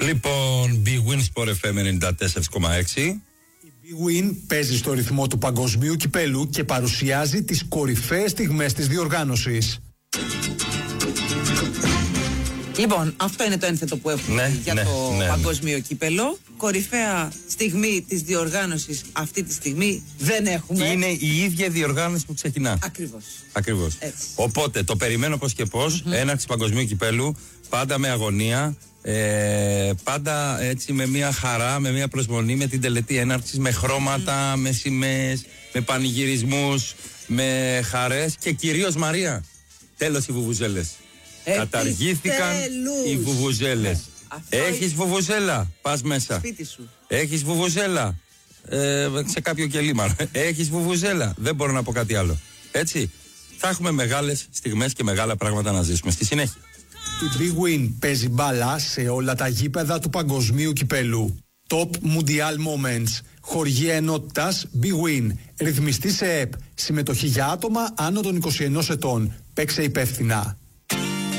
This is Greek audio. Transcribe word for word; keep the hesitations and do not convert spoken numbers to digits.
Λοιπόν, Big Win Sport εφ εμ ενενήντα τέσσερα κόμμα έξι. Η Big Win παίζει στο ρυθμό του παγκοσμίου κυπέλου και παρουσιάζει τις κορυφαίες στιγμές της διοργάνωσης. Λοιπόν, αυτό είναι το ένθετο που έχουμε ναι, για ναι, το ναι, παγκόσμιο κύπελο. Κορυφαία στιγμή της διοργάνωσης αυτή τη στιγμή δεν έχουμε. Είναι η ίδια διοργάνωση που ξεκινά. Ακριβώς. Ακριβώς. Οπότε το περιμένω πώς και πώς. Mm-hmm. Έναρξη παγκοσμίου κυπέλου. Πάντα με αγωνία. Ε, πάντα έτσι με μια χαρά, με μια προσμονή, με την τελετή έναρξης, με χρώματα, mm. με σημαίες, με πανηγυρισμούς, με χαρές και κυρίως Μαρία. Τέλος οι βουβουζέλες. Καταργήθηκαν οι βουβουζέλες. Ναι. Έχεις βουβουζέλα, πας μέσα. Σπίτι σου. Έχεις βουβουζέλα, ε, σε κάποιο κελίμα. Έχεις βουβουζέλα, δεν μπορώ να πω κάτι άλλο. Έτσι, θα έχουμε μεγάλες στιγμές και μεγάλα πράγματα να ζήσουμε στη συνέχεια. Η Big Win παίζει μπάλα σε όλα τα γήπεδα του παγκοσμίου κυπέλου. Top Mundial Moments. Χοργία ενότητας Big Win. Ρυθμιστή σε ΕΠ. Συμμετοχή για άτομα άνω των είκοσι ενός ετών. Παίξε υπεύθυνα.